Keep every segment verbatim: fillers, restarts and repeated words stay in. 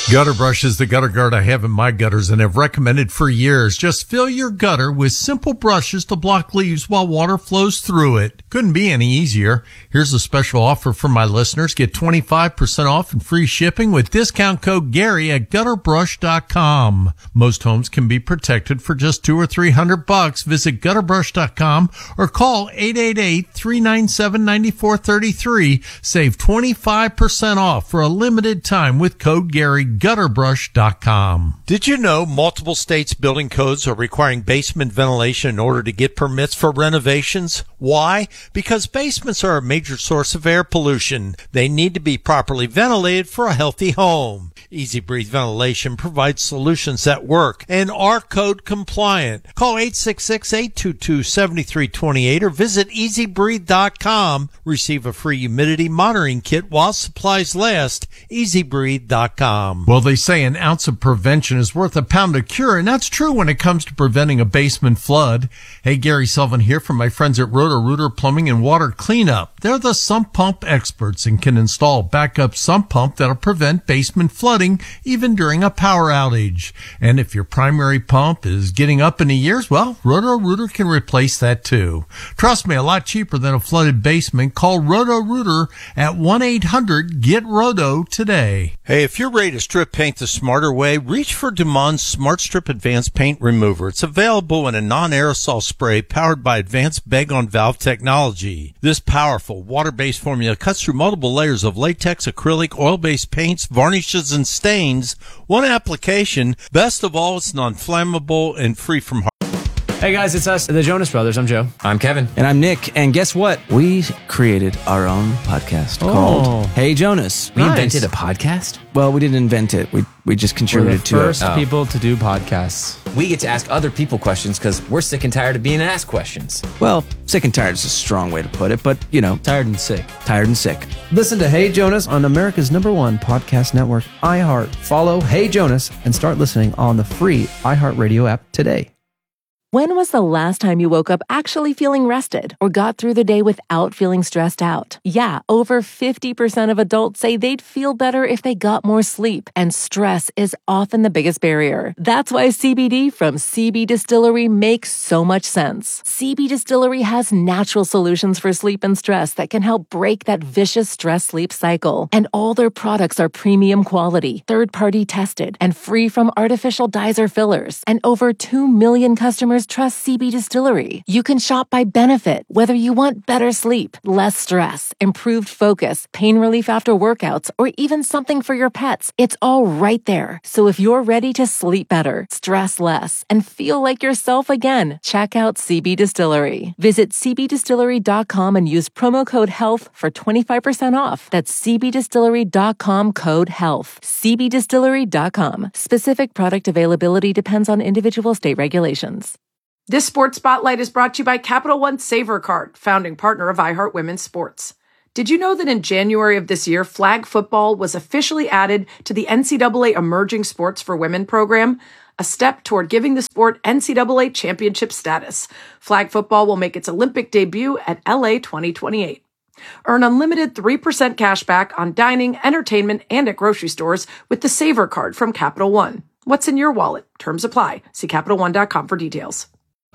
Gutter Brush is the gutter guard I have in my gutters and have recommended for years. Just fill your gutter with simple brushes to block leaves while water flows through it. Couldn't be any easier. Here's a special offer for my listeners. Get twenty-five percent off and free shipping with discount code Gary at gutter brush dot com. Most homes can be protected for just two or three hundred bucks. Visit gutter brush dot com or call eight eight eight, three nine seven, nine four three three. Save twenty-five percent off for a limited time with code Gary. gutter brush dot com. Did you know multiple states' building codes are requiring basement ventilation in order to get permits for renovations? Why? Because basements are a major source of air pollution. They need to be properly ventilated for a healthy home. Easy Breathe Ventilation provides solutions that work and are code compliant. Call eight six six, eight two two, seven three two eight or visit easy breathe dot com. Receive a free humidity monitoring kit while supplies last. easy breathe dot com. Well, they say an ounce of prevention is worth a pound of cure, and that's true when it comes to preventing a basement flood. Hey, Gary Sullivan here from my friends at Roto-Rooter Plumbing and Water Cleanup. They're the sump pump experts and can install a backup sump pump that'll prevent basement flooding even during a power outage. And if your primary pump is getting up in the years, well, Roto-Rooter can replace that too. Trust me, a lot cheaper than a flooded basement. Call Roto-Rooter at one eight hundred, get roto today. Hey, if you're ready to strip paint the smarter way, reach for Dumond's Smart Strip Advanced Paint Remover. It's available in a non-aerosol spray powered by advanced bag-on-valve technology. This powerful water-based formula cuts through multiple layers of latex, acrylic, oil-based paints, varnishes, and stains. One application. Best of all, it's non-flammable and free from harm. Hey guys, it's us, the Jonas Brothers. I'm Joe. I'm Kevin. And I'm Nick. And guess what? We created our own podcast oh. called Hey Jonas. We Nice. invented a podcast? Well, we didn't invent it. We we just We're contributed the to first it. Oh. people to do podcasts. We get to ask other people questions because we're sick and tired of being asked questions. Well, sick and tired is a strong way to put it, but, you know, Tired and sick. tired and sick. Listen to Hey Jonas on America's number one podcast network, iHeart. Follow Hey Jonas and start listening on the free iHeartRadio app today. When was the last time you woke up actually feeling rested or got through the day without feeling stressed out? Yeah, over fifty percent of adults say they'd feel better if they got more sleep, and stress is often the biggest barrier. That's why C B D from C B Distillery makes so much sense. C B Distillery has natural solutions for sleep and stress that can help break that vicious stress-sleep cycle. And all their products are premium quality, third-party tested, and free from artificial dyes or fillers. And over two million customers trust C B Distillery. You can shop by benefit, whether you want better sleep, less stress, improved focus, pain relief after workouts, or even something for your pets. It's all right there. So if you're ready to sleep better, stress less, and feel like yourself again, check out C B Distillery. Visit c b distillery dot com and use promo code HEALTH for twenty-five percent off. That's c b distillery dot com code HEALTH. c b distillery dot com. Specific product availability depends on individual state regulations. This Sports Spotlight is brought to you by Capital One Saver Card, founding partner of iHeart Women's Sports. Did you know that in January of this year, flag football was officially added to the N C double A Emerging Sports for Women program, a step toward giving the sport N C double A championship status? Flag football will make its Olympic debut at L A twenty twenty-eight. Earn unlimited three percent cash back on dining, entertainment, and at grocery stores with the Saver Card from Capital One. What's in your wallet? Terms apply. See Capital One dot com for details.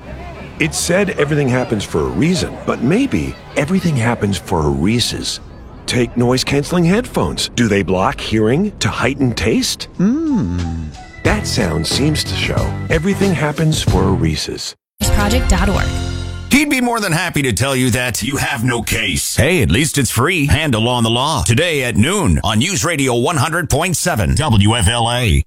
It's said everything happens for a reason, but maybe everything happens for a Reese's. Take noise-canceling headphones. Do they block hearing to heighten taste? Mmm. That sound seems to show everything happens for a Reese's. Project dot org. He'd be more than happy to tell you that you have no case. Hey, at least it's free. Handle on the Law. Today at noon on News Radio one hundred point seven W F L A.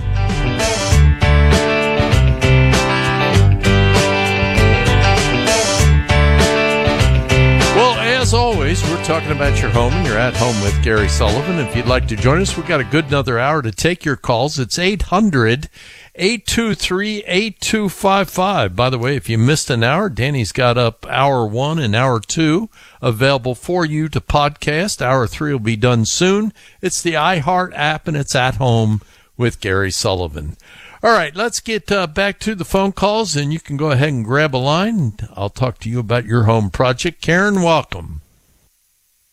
As always, we're talking about your home, and you're at home with Gary Sullivan. If you'd like to join us, we've got a good another hour to take your calls. It's eight hundred, eight two three, eight two five five. By the way, if you missed an hour, Danny's got up hour one and hour two available for you to podcast. Hour three will be done soon. It's the iHeart app, and it's at home with Gary Sullivan. All right, let's get uh, back to the phone calls, and you can go ahead and grab a line. I'll talk to you about your home project. Karen, welcome.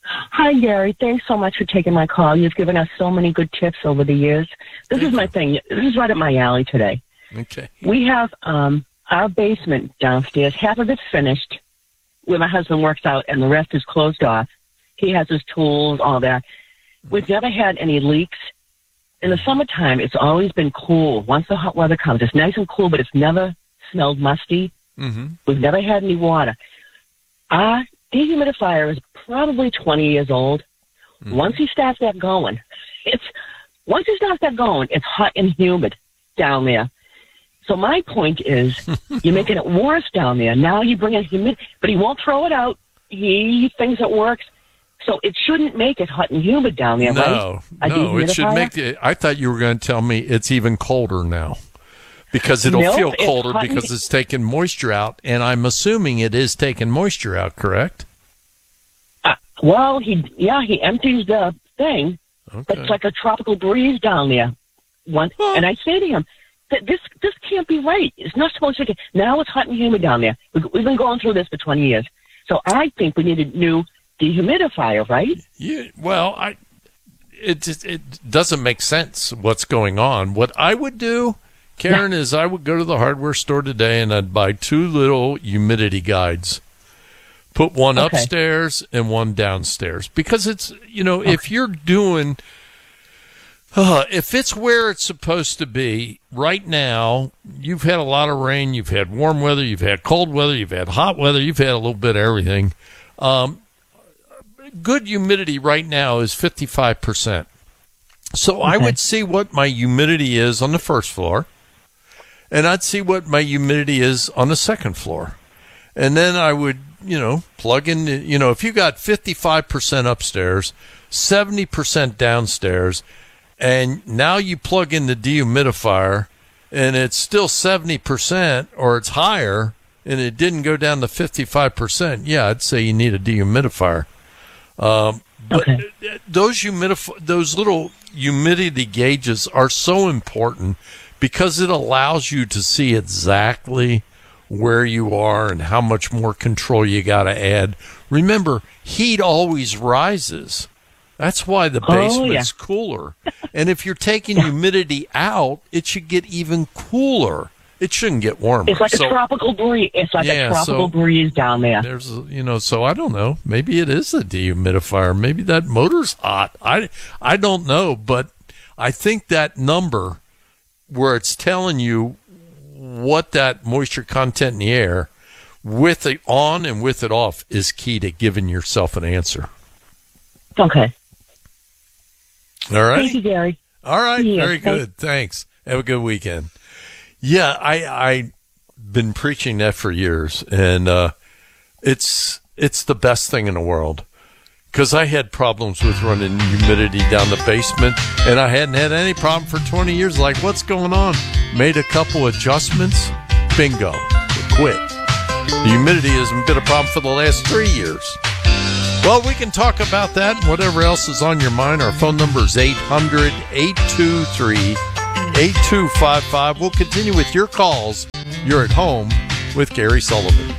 Hi, Gary. Thanks so much for taking my call. You've given us so many good tips over the years. This Thank is my you. thing. This is right up my alley today. Okay. We have um, our basement downstairs. Half of it's finished, where my husband works out, and the rest is closed off. He has his tools, all that. We've never had any leaks. In the summertime, it's always been cool. Once the hot weather comes, it's nice and cool, but it's never smelled musty. Mm-hmm. We've never had any water. Our dehumidifier is probably twenty years old. Mm-hmm. Once he starts that going, it's once he starts that going, it's hot and humid down there. So my point is, you're making it worse down there. Now you bring in humid, but he won't throw it out. He thinks it works. So it shouldn't make it hot and humid down there, no, right? A no, it should dehumidifier? make the. I thought you were going to tell me it's even colder now, because it'll Nope, feel it's colder hot and- because it's taking moisture out, and I'm assuming it is taking moisture out. Correct? Uh, well, he yeah he empties the thing, but Okay. it's like a tropical breeze down there. One, and I say to him, that this this can't be right. It's not supposed to get. Now it's hot and humid down there. We've, we've been going through this for twenty years. So I think we need a new dehumidifier, right? Yeah. Well, I. It just it doesn't make sense what's going on. What I would do, Karen, is I would go to the hardware store today and I'd buy two little humidity guides. Put one Okay. upstairs and one downstairs, because it's, you know, if you're doing, uh, if it's where it's supposed to be right now, you've had a lot of rain, you've had warm weather, you've had cold weather, you've had hot weather, you've had a little bit of everything. Um, good humidity right now is fifty-five percent. So I would see what my humidity is on the first floor, and I'd see what my humidity is on the second floor. And then I would, you know, plug in, you know, if you got fifty-five percent upstairs, seventy percent downstairs, and now you plug in the dehumidifier and it's still seventy percent or it's higher and it didn't go down to fifty-five percent, yeah, I'd say you need a dehumidifier. Um, but Okay. those humidif- those little humidity gauges are so important because it allows you to see exactly where you are and how much more control you got to add. Remember, heat always rises. That's why the Oh, basement's yeah. cooler. And if you're taking humidity out, it should get even cooler. It shouldn't get warmer. It's like So- a tropical breeze. It's like Yeah, a tropical so- breeze down there. There's, a- you know, so I don't know. Maybe it is a dehumidifier. Maybe that motor's hot. I, I don't know, but I think that number where it's telling you what that moisture content in the air, with it on and with it off, is key to giving yourself an answer. Okay. All right. Thank you, Gary. All right. Yeah, Very good. Thanks. Have a good weekend. Yeah, I I been preaching that for years, and uh, it's it's the best thing in the world, because I had problems with running humidity down the basement, and I hadn't had any problem for twenty years. Like, what's going on? Made a couple adjustments, bingo, it quit. The humidity hasn't been a problem for the last three years. Well, we can talk about that and whatever else is on your mind. Our phone number is eight hundred, eight two three, eight two five five. We'll continue with your calls. You're at home with Gary Sullivan.